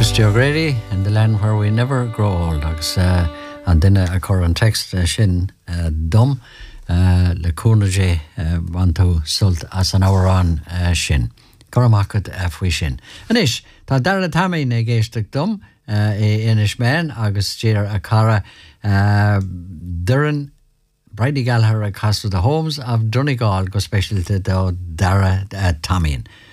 Stuart Grady in the land where we never grow old. Agus an duine a chur an text sin dom le cúnaidé van tú sult as an árán sin. Cormachad faoi sin. Anis, tá dara tamí na géisteach dom inis men agus tíar a cara duran Brady Gallagher a Castle the Homes of Donegal go specialty do dara tamín.